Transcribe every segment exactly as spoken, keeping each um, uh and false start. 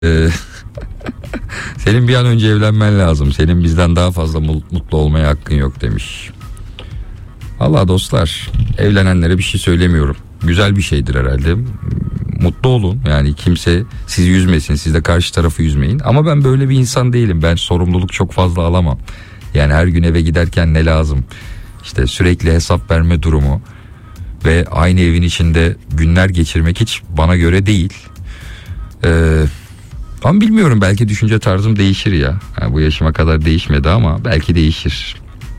Ee, senin bir an önce evlenmen lazım. Senin bizden daha fazla mutlu olmaya hakkın yok demiş. Vallahi dostlar, evlenenlere bir şey söylemiyorum. Güzel bir şeydir herhalde. Mutlu olun. Yani kimse sizi üzmesin. Siz de karşı tarafı üzmeyin. Ama ben böyle bir insan değilim. Ben sorumluluk çok fazla alamam. Yani her gün eve giderken ne lazım? İşte sürekli hesap verme durumu ve aynı evin içinde günler geçirmek hiç bana göre değil. Ee, ama bilmiyorum, belki düşünce tarzım değişir ya. Yani bu yaşıma kadar değişmedi ama belki değişir.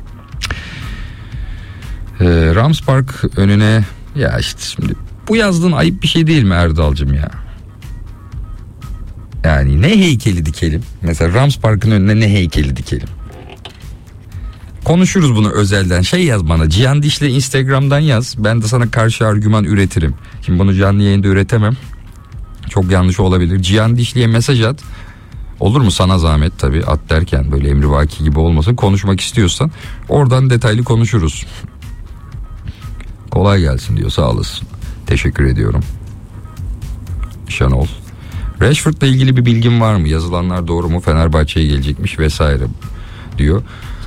Ee, Rams Park önüne, ya işte şimdi bu yazdığın ayıp bir şey değil mi Erdal'cığım ya? Yani ne heykeli dikelim? Mesela Rams Park'ın önüne ne heykeli dikelim? Konuşuruz bunu özelden. Şey yaz bana, Cihan Dişli Instagram'dan yaz. Ben de sana karşı argüman üretirim. Şimdi bunu canlı yayında üretemem. Çok yanlış olabilir. Cihan Dişli'ye mesaj at. Olur mu, sana zahmet tabii. At derken böyle emrivaki gibi olmasın. Konuşmak istiyorsan oradan detaylı konuşuruz. Kolay gelsin diyor, sağ olasın. Teşekkür ediyorum. Şenol. Rashford'la ilgili bir bilgin var mı? Yazılanlar doğru mu? Fenerbahçe'ye gelecekmiş vesaire diyor.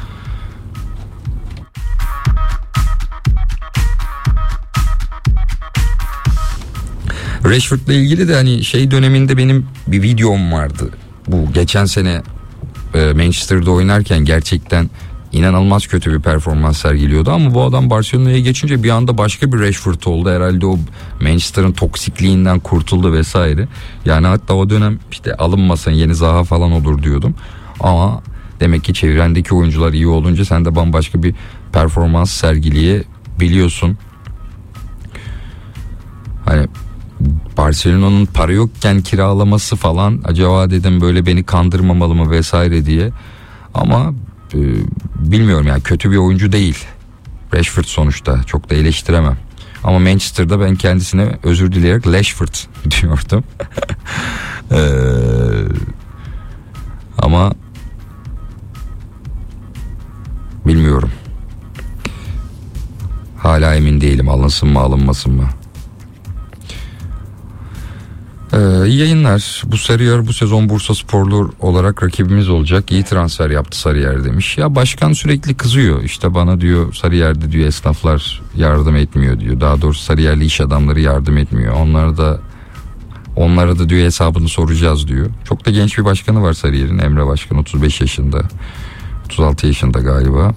Rashford'la ilgili de hani şey döneminde benim bir videom vardı. Bu geçen sene Manchester'da oynarken gerçekten inanılmaz kötü bir performans sergiliyordu ama bu adam Barcelona'ya geçince bir anda başka bir Rashford oldu. Herhalde o Manchester'ın toksikliğinden kurtuldu vesaire. Yani hatta o dönem işte alınmasın, yeni Zaha falan olur diyordum. Ama demek ki çevrendeki oyuncular iyi olunca sen de bambaşka bir performans sergileyebiliyorsun. Hani Barcelona'nın para yokken kiralaması falan, acaba dedim böyle beni kandırmamalı mı vesaire diye. Ama e, bilmiyorum yani, kötü bir oyuncu değil Rashford sonuçta, çok da eleştiremem. Ama Manchester'da ben kendisine özür dileyerek Rashford diyordum. ee, ama bilmiyorum. Hala emin değilim, alınsın mı alınmasın mı. Ee, iyi yayınlar. Bu Sarıyer bu sezon Bursasporlu olarak rakibimiz olacak. İyi transfer yaptı Sarıyer demiş. Ya başkan sürekli kızıyor. İşte bana diyor Sarıyer'de diyor esnaflar yardım etmiyor diyor. Daha doğrusu Sarıyerli iş adamları yardım etmiyor. Onlara da onlara da diyor hesabını soracağız diyor. Çok da genç bir başkanı var Sarıyer'in, Emre Başkan, otuz beş yaşında. otuz altı yaşında galiba.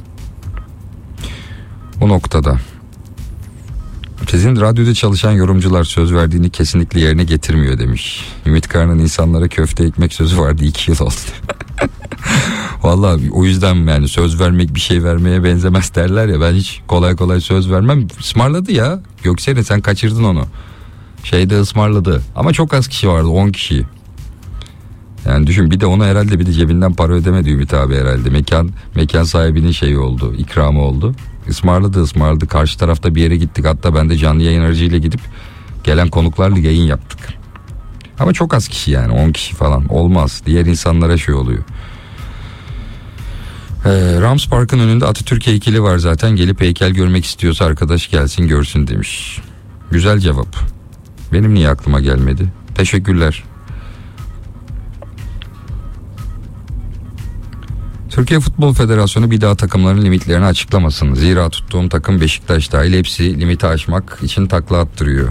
Bu noktada sizin radyoda çalışan yorumcular söz verdiğini kesinlikle yerine getirmiyor demiş. Ümit Karn'ın insanlara köfte ekmek sözü vardı, iki yıl oldu. Vallahi o yüzden yani söz vermek bir şey vermeye benzemez derler ya, ben hiç kolay kolay söz vermem. Ismarladı ya Göksel'e, sen kaçırdın onu. Şeyde ısmarladı ama çok az kişi vardı, on kişi. Yani düşün, bir de onu herhalde bir de cebinden para ödemedi Ümit abi herhalde. Mekan mekan sahibinin şeyi oldu, ikramı oldu. Ismarladı ısmarladı. Karşı tarafta bir yere gittik. Hatta ben de canlı yayın aracıyla gidip gelen konuklarla yayın yaptık. Ama çok az kişi, yani on kişi falan olmaz. Diğer insanlara şey oluyor. Ee, Rams Park'ın önünde Atatürk heykeli var zaten. Gelip heykel görmek istiyorsa arkadaş gelsin görsün demiş. Güzel cevap. Benim niye aklıma gelmedi? Teşekkürler. Türkiye Futbol Federasyonu bir daha takımların limitlerini açıklamasın. Zira tuttuğum takım Beşiktaş dahil hepsi limiti aşmak için takla attırıyor.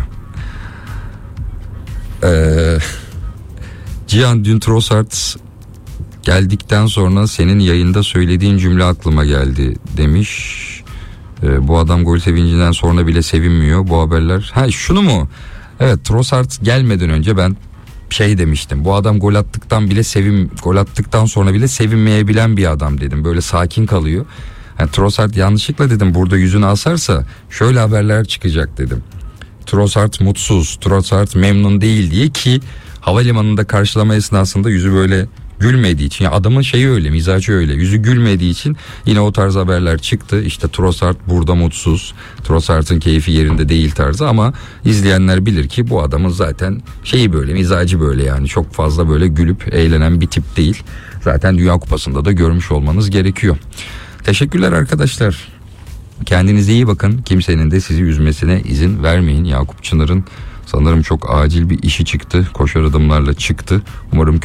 Ee, Cihan, dün Trossard geldikten sonra senin yayında söylediğin cümle aklıma geldi demiş. Ee, bu adam gol sevincinden sonra bile sevinmiyor. Bu haberler. Ha şunu mu? Evet, Trossard gelmeden önce ben şey demiştim. Bu adam gol attıktan bile sevin gol attıktan sonra bile sevinmeyebilen bir adam dedim. Böyle sakin kalıyor. Yani Trossard yanlışlıkla dedim burada yüzünü asarsa şöyle haberler çıkacak dedim. Trossard mutsuz, Trossard memnun değil diye, ki havalimanında karşılama esnasında yüzü böyle gülmediği için, yani adamın şeyi öyle, mizacı öyle, yüzü gülmediği için yine o tarz haberler çıktı. İşte Trossard burada mutsuz, Trossard'ın keyfi yerinde değil tarzı, ama izleyenler bilir ki bu adamın zaten şeyi böyle, mizacı böyle, yani çok fazla böyle gülüp eğlenen bir tip değil. Zaten Dünya Kupası'nda da görmüş olmanız gerekiyor. Teşekkürler arkadaşlar. Kendinize iyi bakın. Kimsenin de sizi üzmesine izin vermeyin. Yakup Çınar'ın Sanırım çok acil bir işi çıktı. Koşar adımlarla çıktı. Umarım